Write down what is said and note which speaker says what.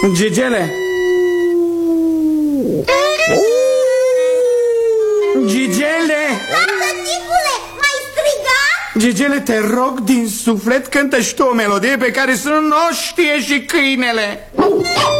Speaker 1: Gigele! Gigele!
Speaker 2: Tăticule, m-ai strigat?
Speaker 1: Gigele, te rog din suflet, cântă și tu o melodie pe care să nu o știe și câinele.